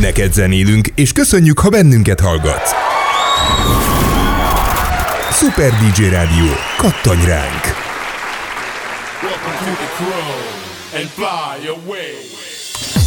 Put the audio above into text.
Neked zenélünk, és köszönjük, ha bennünket hallgatsz. Super DJ Rádió, kattanj ránk! Welcome to the crow and fly away.